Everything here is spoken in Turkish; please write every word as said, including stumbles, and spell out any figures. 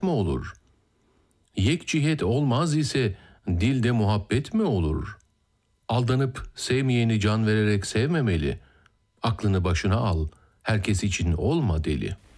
mi olur? Yek cihet olmaz ise dilde muhabbet mi olur? Aldanıp sevmeyeni can vererek sevmemeli. Aklını başına al, herkes için olma deli.''